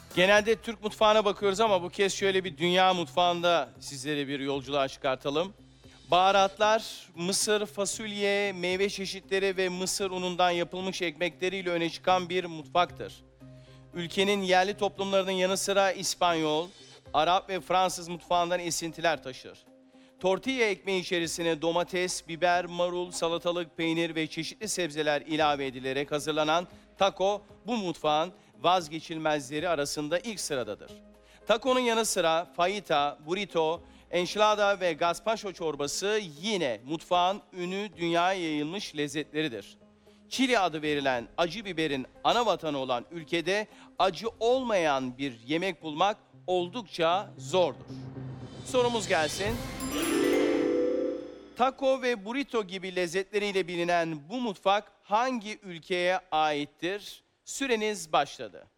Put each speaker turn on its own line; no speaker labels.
Genelde Türk mutfağına bakıyoruz ama bu kez şöyle bir dünya mutfağında sizlere bir yolculuğa çıkartalım. Baharatlar, mısır, fasulye, meyve çeşitleri ve mısır unundan yapılmış ekmekleriyle öne çıkan bir mutfaktır. Ülkenin yerli toplumlarının yanı sıra İspanyol, Arap ve Fransız mutfağından esintiler taşır. Tortilla ekmeği içerisine domates, biber, marul, salatalık, peynir ve çeşitli sebzeler ilave edilerek hazırlanan taco bu mutfağın vazgeçilmezleri arasında ilk sıradadır. Taco'nun yanı sıra fajita, burrito, enchilada ve gazpacho çorbası yine mutfağın ünü dünyaya yayılmış lezzetleridir. Çili adı verilen acı biberin ana vatanı olan ülkede acı olmayan bir yemek bulmak oldukça zordur. Sorumuz gelsin. Taco ve burrito gibi lezzetleriyle bilinen bu mutfak hangi ülkeye aittir? Süreniz başladı.